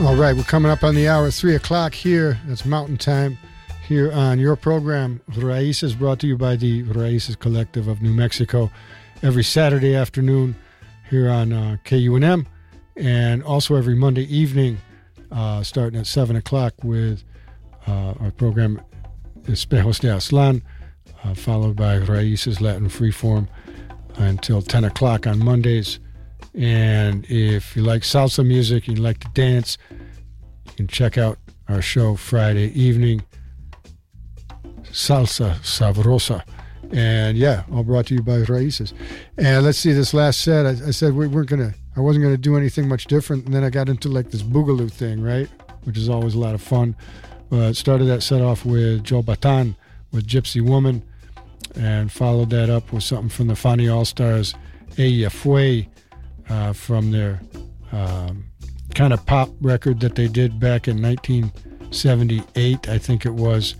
All right, we're coming up on the hour, 3 o'clock here. That's Mountain Time here on your program. Raíces, brought to you by the Raíces Collective of New Mexico every Saturday afternoon here on KUNM, and also every Monday evening starting at 7 o'clock with our program Espejos de Aztlán, followed by Raíces Latin Freeform until 10 o'clock on Mondays. And if you like salsa music, you like to dance, you can check out our show Friday evening, Salsa Sabrosa. And yeah, all brought to you by Raíces. And let's see, this last set, I said I wasn't gonna do anything much different, and then I got into like this boogaloo thing, right? Which is always a lot of fun. Started that set off with Joe Batan with Gypsy Woman, and followed that up with something from the Fani All-Stars, Ella Fue, from their kind of pop record that they did back in 1978, I think it was.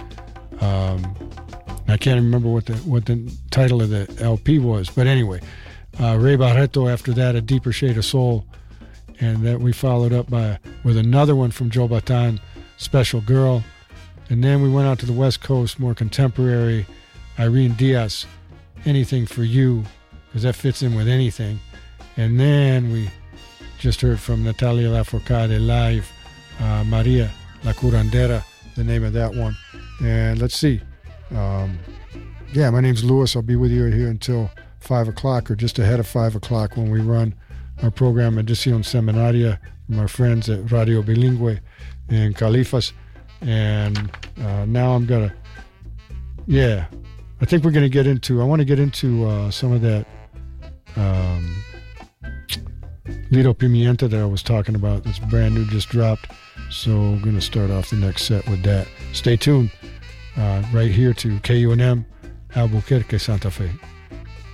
I can't remember what the title of the LP was, but anyway, Ray Barreto after that, A Deeper Shade of Soul, and that we followed up with another one from Joe Batan, Special Girl, and then we went out to the West Coast, more contemporary, Irene Diaz, Anything for You, because that fits in with anything. And then we just heard from Natalia Lafourcade live, Maria La Curandera, the name of that one. And let's see. My name's Louis. I'll be with you here until 5 o'clock or just ahead of 5 o'clock when we run our program Edición Seminaria from our friends at Radio Bilingüe in Califas. And now I'm going to, I think we're going to get into, I want to get into some of that Lido Pimienta that I was talking about. That's brand new, just dropped. So I'm going to start off the next set with that. Stay tuned right here to KUNM, Albuquerque, Santa Fe.